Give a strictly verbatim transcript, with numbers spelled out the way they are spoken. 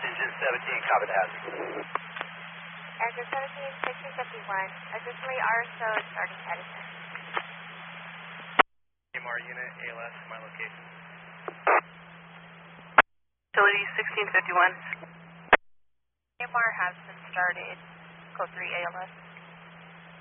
Engine seventeen, copy that. Engine seventeen, sixteen fifty-one. Additionally, R S O is starting Edison. M R unit, A L S, my location. Facility sixteen fifty-one. M R has been started. Code three A L S.